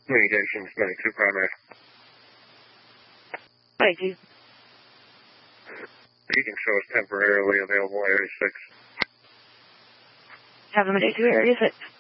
Communications 92 primary. 92. You can show us temporarily available Area 6. Have them at 82 Area 6.